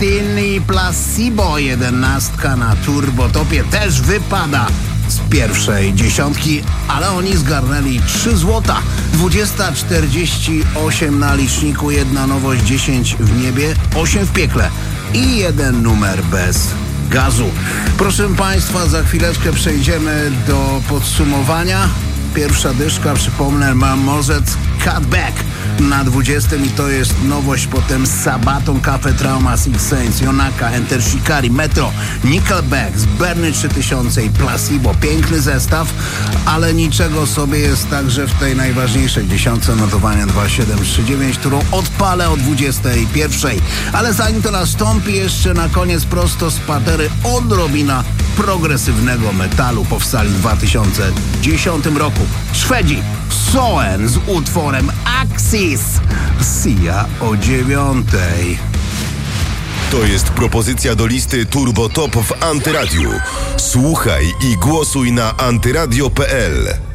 Sting i Placebo. 11 na Turbotopie też wypada z pierwszej dziesiątki, ale oni zgarnęli 3 złota. 20:48 na liczniku, jedna nowość, 10 w niebie, 8 w piekle i jeden numer bez gazu. Proszę Państwa, za chwileczkę przejdziemy do podsumowania. Pierwsza dyszka, przypomnę, ma Mozet Cutback na 20 i to jest nowość. Potem Sabaton, Cafe Trauma, Six Saints, Yonaka, Enter Shikari, Metro, Nickelback, Berny 3000 i Placebo. Piękny zestaw, ale niczego sobie jest także w tej najważniejszej dziesiątce notowania 2739, którą odpalę o 21. Ale zanim to nastąpi, jeszcze na koniec prosto z patery odrobina progresywnego metalu. Powstali w 2010 roku Szwedzi Soen z utworem Axis. Sia o 9. To jest propozycja do listy Turbo Top w Antyradiu. Słuchaj i głosuj na antyradio.pl.